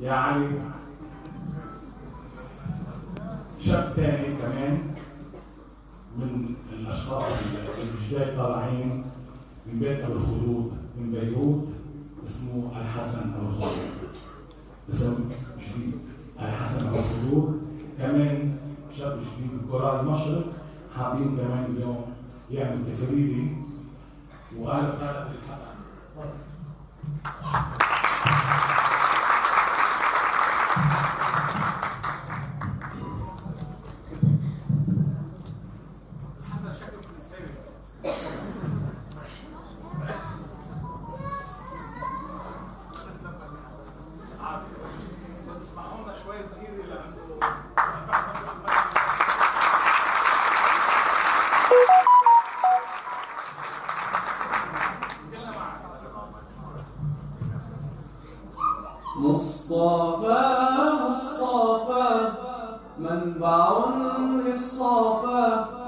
يا علي. شاب تاني كمان من الاشخاص الجداد طالعين من بيت ابو الخلود من بيروت، اسمه الحسن ابو الخلود. اسم جديد الحسن ابو الخلود، كمان شاب جديد من كورال المشرق، حابين كمان اليوم يعمل تفريدي. واهلا وسهلا بالحسن. مصطفى منبع للصفا